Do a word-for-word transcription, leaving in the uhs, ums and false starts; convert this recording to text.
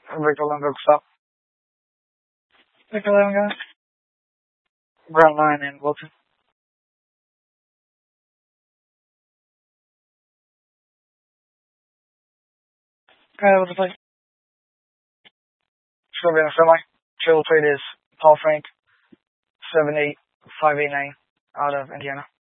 Victor Lundberg, stop. Victor Lundberg, ground line and Wilton. Alright, what's the plate? It's gonna be in a semi. Trailer plate is Paul Frank, seven eight five eight nine, out of Indiana.